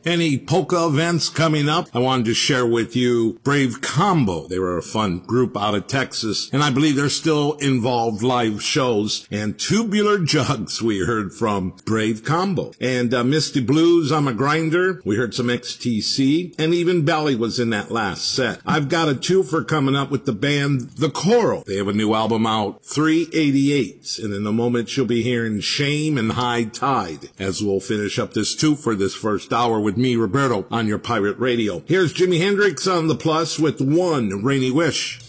any polka events coming up, I wanted to share with you Brave Combo. They were a fun group out of Texas, and I believe they're still involved live shows. And Tubular Jugs we heard from Brave Combo. And Misty Blues, I'm a Grinder. We heard some XTC, and even Belly was in that last set. I've got a twofer coming up with the band The Coral. They have a new album out, 388, and in a moment you'll be hearing Shame and High Tide, as we'll finish up this twofer this first hour with me, Roberto, on your pirate radio. Here's Jimi Hendrix on the Plus with One Rainy Wish.